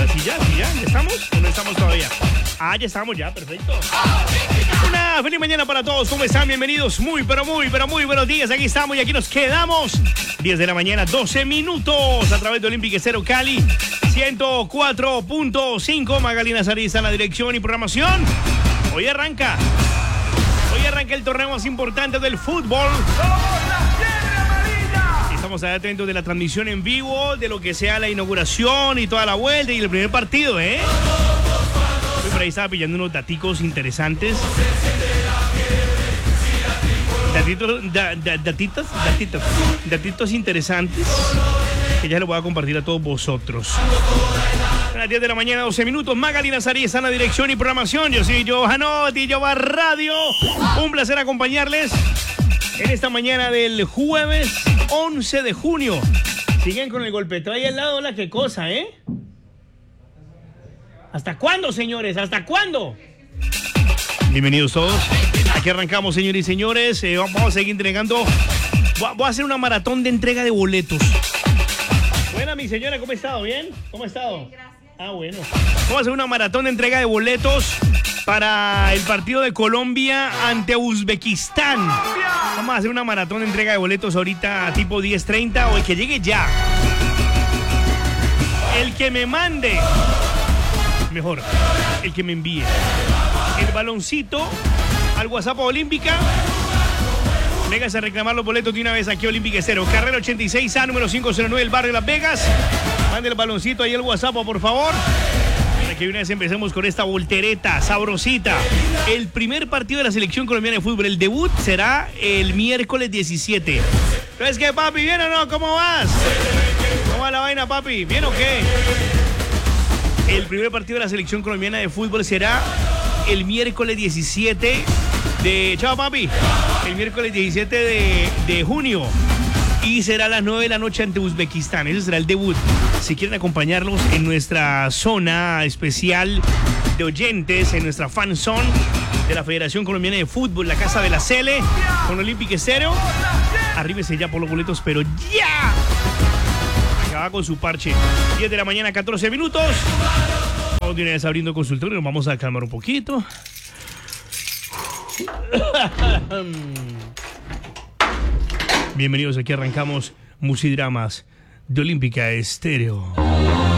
¿Ya estamos? ¿O no estamos todavía? Ya estamos ya, perfecto. Una feliz mañana para todos, ¿cómo están? Bienvenidos, muy buenos días. Aquí estamos y aquí nos quedamos. 10 de la mañana, 12 minutos, a través de Olympic Estéreo Cali, 104.5. Magalina Sariza en la dirección y programación. Hoy arranca el torneo más importante del fútbol. Estamos atentos de la transmisión en vivo, de lo que sea la inauguración y toda la vuelta y el primer partido, ¿eh? Hoy por ahí estaba pillando unos daticos interesantes. Datitos interesantes que ya los voy a compartir a todos vosotros. A las 10 de la mañana, 12 minutos. Magalina Sariza en la dirección y programación. Yo soy Johanotti, Yoba Radio. Un placer acompañarles en esta mañana del jueves 11 de junio. Siguen con el golpeteo ahí al lado, la que cosa, ¿eh? ¿Hasta cuándo, señores? ¿Hasta cuándo? Bienvenidos todos. Aquí arrancamos, señores y señores. Vamos a seguir entregando. Voy a hacer una maratón de entrega de boletos. Buena, mi señora, ¿cómo ha estado? ¿Bien? ¿Cómo ha estado? Bien, gracias. Bueno. Vamos a hacer una maratón de entrega de boletos para el partido de Colombia ante Uzbekistán. Vamos a hacer una maratón de entrega de boletos ahorita tipo 10:30 o el que llegue ya. El que me mande, mejor, el que me envíe el baloncito al WhatsApp Olímpica. Véngase a reclamar los boletos de una vez aquí Olímpica Estéreo. Carrera 86A, número 509, el barrio Las Vegas. Mande el baloncito ahí al WhatsApp, por favor. Para que una vez empecemos con esta voltereta sabrosita. El primer partido de la selección colombiana de fútbol, el debut, será el miércoles 17. ¿Entonces qué, papi? ¿Bien o no? ¿Cómo vas? ¿Cómo va la vaina, papi? ¿Bien o qué? El primer partido de la selección colombiana de fútbol será el miércoles 17 de... Chao, papi. El miércoles 17 de junio. Y será a las 9 de la noche ante Uzbekistán. Ese será el debut. Si quieren acompañarnos en nuestra zona especial de oyentes, en nuestra fan zone de la Federación Colombiana de Fútbol, la Casa de la Cele, con Olympic Estéreo, arríbese ya por los boletos, pero ya. Acaba con su parche. 10 de la mañana, 14 minutos. Vamos de una vez abriendo consultorio. Nos vamos a calmar un poquito. Bienvenidos, aquí arrancamos Musidramas de Olímpica Estéreo.